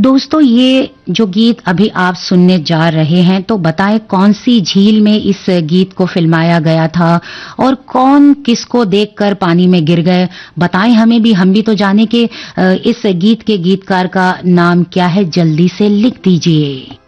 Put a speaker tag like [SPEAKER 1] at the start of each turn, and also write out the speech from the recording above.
[SPEAKER 1] दोस्तों, ये जो गीत अभी आप सुनने जा रहे हैं, तो बताएं कौन सी झील में इस गीत को फिल्माया गया था और कौन किसको देखकर पानी में गिर गए। बताएं हमें भी, हम भी तो जाने कि इस गीत के गीतकार का नाम क्या है। जल्दी से लिख दीजिए।